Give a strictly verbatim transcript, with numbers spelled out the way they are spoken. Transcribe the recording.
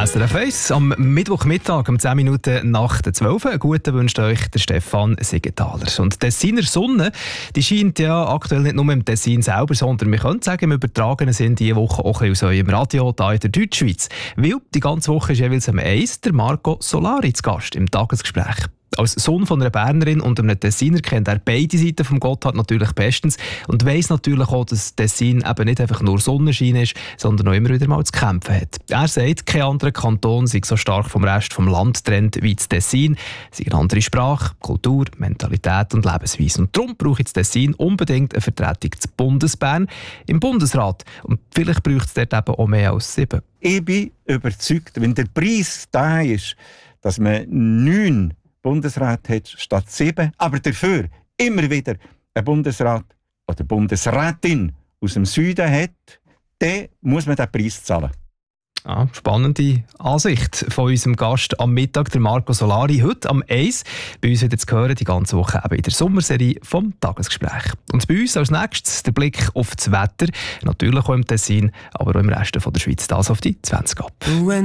S R F eins am Mittwochmittag um zehn Minuten nach der zwölf. Einen guten wünscht euch der Stefan Siegenthaler. Und die Tessiner Sonne, die scheint ja aktuell nicht nur im Tessin selber, sondern wir können sagen, im übertragenen Sinn diese Woche auch ein bisschen aus eurem Radio hier in der Deutschschweiz. Weil die ganze Woche ist jeweils am eins der Marco Solari zu Gast im Tagesgespräch. Als Sohn von einer Bernerin und einem Tessiner kennt er beide Seiten vom Gotthard natürlich bestens und weiss natürlich auch, dass Tessin eben nicht einfach nur Sonnenschein ist, sondern auch immer wieder mal zu kämpfen hat. Er sagt, kein anderer Kanton sei so stark vom Rest vom Land getrennt wie das Tessin. Es sei eine andere Sprache, Kultur, Mentalität und Lebensweise. Und darum braucht das Tessin unbedingt eine Vertretung zu Bundesbern im Bundesrat. Und vielleicht braucht es dort eben auch mehr als sieben. Ich bin überzeugt, wenn der Preis da ist, dass man neun Bundesrat hat statt sieben, aber dafür immer wieder ein Bundesrat oder Bundesrätin aus dem Süden hat, dann muss man den Preis zahlen. Ah, spannende Ansicht von unserem Gast am Mittag, der Marco Solari. Heute am eins bei uns wieder zu hören, die ganze Woche eben in der Sommerserie vom Tagesgespräch. Und bei uns als nächstes der Blick auf das Wetter, natürlich auch im Tessin, aber auch im Rest der Schweiz, das auf die zwanzig ab.